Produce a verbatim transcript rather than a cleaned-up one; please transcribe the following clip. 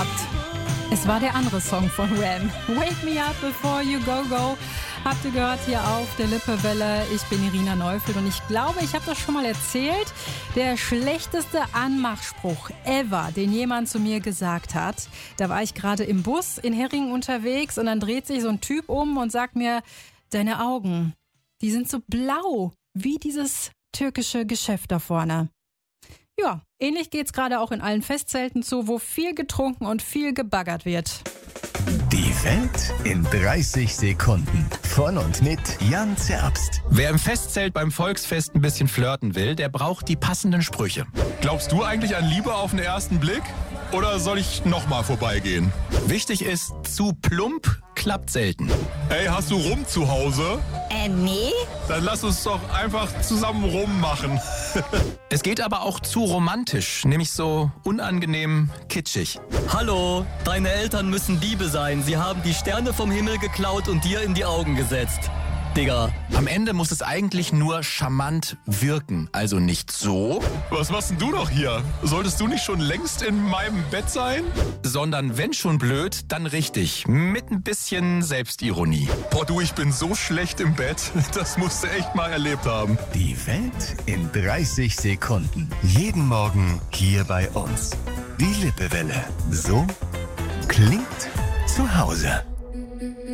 gehabt. Es war der andere Song von Wham. Wake Me Up Before You Go Go. Habt ihr gehört hier auf der Lippewelle. Ich bin Irina Neufeld und ich glaube, ich habe das schon mal erzählt. Der schlechteste Anmachspruch ever, den jemand zu mir gesagt hat. Da war ich gerade im Bus in Heringen unterwegs und dann dreht sich so ein Typ um und sagt mir, deine Augen, die sind so blau wie dieses türkische Geschäft da vorne. Ja, ähnlich geht's gerade auch in allen Festzelten zu, wo viel getrunken und viel gebaggert wird. Die Welt in dreißig Sekunden. Von und mit Jan Zerbst. Wer im Festzelt beim Volksfest ein bisschen flirten will, der braucht die passenden Sprüche. Glaubst du eigentlich an Liebe auf den ersten Blick? Oder soll ich nochmal vorbeigehen? Wichtig ist, zu plump klappt selten. Hey, hast du Rum zu Hause? Äh, nee. Dann lass uns doch einfach zusammen rummachen. Es geht aber auch zu romantisch, nämlich so unangenehm kitschig. Hallo, deine Eltern müssen Diebe sein. Sie haben die Sterne vom Himmel geklaut und dir in die Augen gesetzt. Digga. Am Ende muss es eigentlich nur charmant wirken, also nicht so. Was machst denn du doch hier? Solltest du nicht schon längst in meinem Bett sein? Sondern wenn schon blöd, dann richtig, mit ein bisschen Selbstironie. Boah du, ich bin so schlecht im Bett, das musst du echt mal erlebt haben. Die Welt in dreißig Sekunden. Jeden Morgen hier bei uns. Die Lippewelle. So klingt zu Hause.